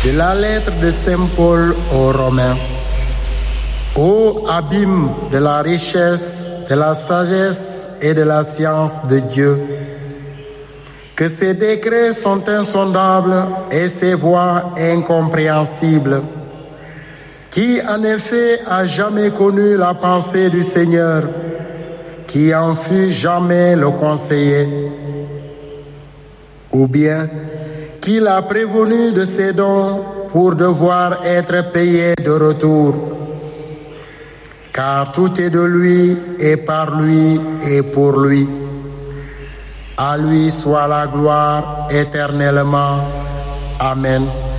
De la lettre de Saint Paul aux Romains. Ô abîme de la richesse, de la sagesse et de la science de Dieu, que ses décrets sont insondables et ses voies incompréhensibles. Qui en effet a jamais connu la pensée du Seigneur, qui en fut jamais le conseiller? Ou bien, qui l'a prévenu de ses dons pour devoir être payé de retour? Car tout est de lui et par lui et pour lui. À lui soit la gloire éternellement. Amen.